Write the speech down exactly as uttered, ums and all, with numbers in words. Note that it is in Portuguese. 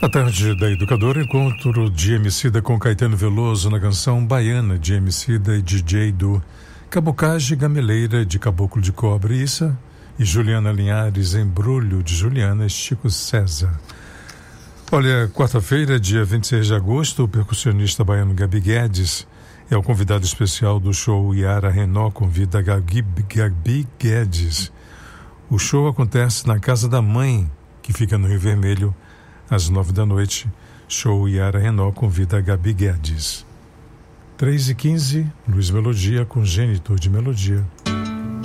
Na tarde da Educadora, encontro de Emicida com Caetano Veloso na canção Baiana de Emicida e D J do Cabocage Gameleira de Caboclo de Cobre Issa e Juliana Linhares, Embrulho de Juliana e Chico César. Olha, quarta-feira, dia vinte e seis de agosto, o percussionista baiano Gabi Guedes é o convidado especial do show Yara Renault convida Gabi, Gabi Guedes. O show acontece na Casa da Mãe, que fica no Rio Vermelho, às nove da noite. Show Yara Renault convida Gabi Guedes. três e quinze, Luiz Melodia, congênito de melodia.